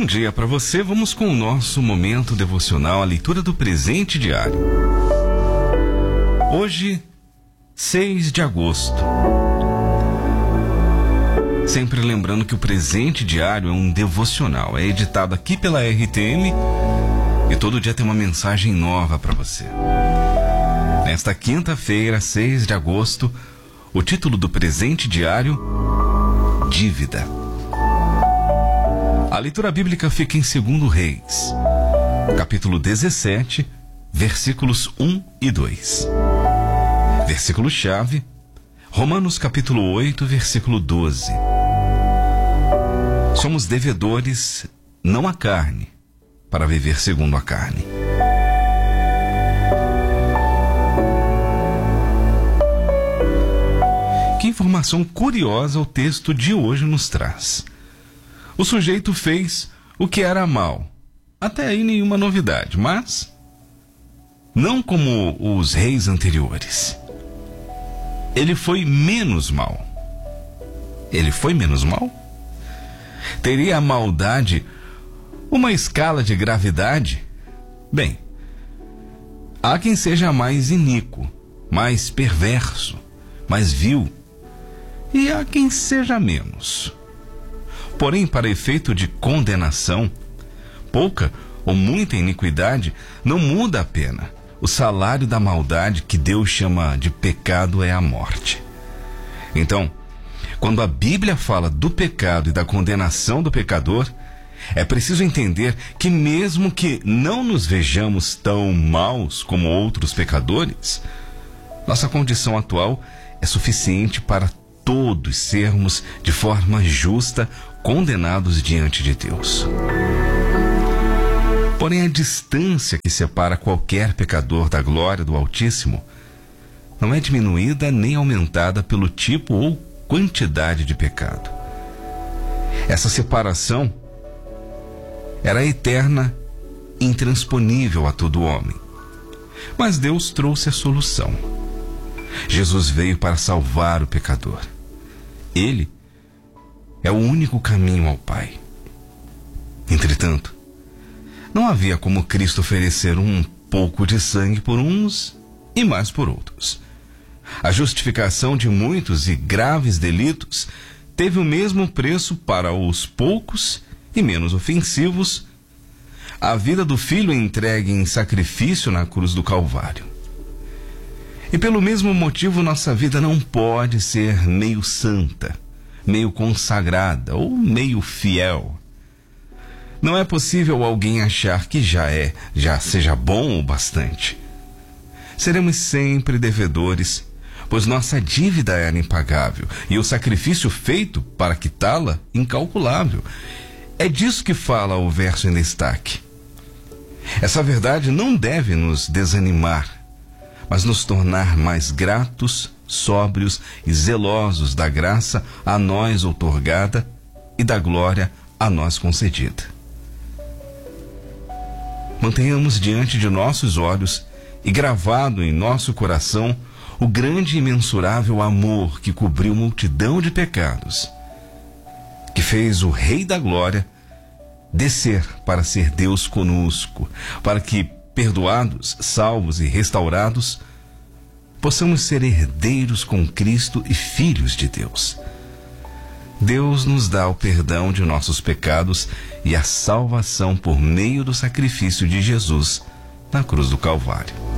Bom dia para você. Vamos com o nosso momento devocional, a leitura do presente diário. Hoje, 6 de agosto. Sempre lembrando que o presente diário é um devocional. É editado aqui pela RTM e todo dia tem uma mensagem nova para você. Nesta quinta-feira, 6 de agosto, o título do presente diário: Dívida. A leitura bíblica fica em 2 Reis, capítulo 17, versículos 1 e 2. Versículo-chave, Romanos capítulo 8, versículo 12. Somos devedores, não à carne, para viver segundo a carne. Que informação curiosa o texto de hoje nos traz. O sujeito fez o que era mal. Até aí nenhuma novidade, mas não como os reis anteriores. Ele foi menos mal. Ele foi menos mal? Teria a maldade uma escala de gravidade? Bem, há quem seja mais iníquo, mais perverso, mais vil, e há quem seja menos. Porém, para efeito de condenação, pouca ou muita iniquidade não muda a pena. O salário da maldade, que Deus chama de pecado, é a morte. Então, quando a Bíblia fala do pecado e da condenação do pecador, é preciso entender que mesmo que não nos vejamos tão maus como outros pecadores, nossa condição atual é suficiente para todos sermos, de forma justa, condenados diante de Deus. Porém, a distância que separa qualquer pecador da glória do Altíssimo não é diminuída nem aumentada pelo tipo ou quantidade de pecado. Essa separação era eterna, intransponível a todo homem. Mas Deus trouxe a solução. Jesus veio para salvar o pecador. Ele é o único caminho ao Pai. Entretanto, não havia como Cristo oferecer um pouco de sangue por uns e mais por outros. A justificação de muitos e graves delitos teve o mesmo preço para os poucos e menos ofensivos: a vida do Filho entregue em sacrifício na cruz do Calvário. E pelo mesmo motivo, nossa vida não pode ser meio santa, meio consagrada ou meio fiel. Não é possível alguém achar que já seja bom o bastante. Seremos sempre devedores, pois nossa dívida era impagável e o sacrifício feito para quitá-la incalculável. É disso que fala o verso em destaque. Essa verdade não deve nos desanimar, mas nos tornar mais gratos, sóbrios e zelosos da graça a nós outorgada e da glória a nós concedida. Mantenhamos diante de nossos olhos e gravado em nosso coração o grande e imensurável amor que cobriu multidão de pecados, que fez o Rei da Glória descer para ser Deus conosco, para que, perdoados, salvos e restaurados, possamos ser herdeiros com Cristo e filhos de Deus. Deus nos dá o perdão de nossos pecados e a salvação por meio do sacrifício de Jesus na cruz do Calvário.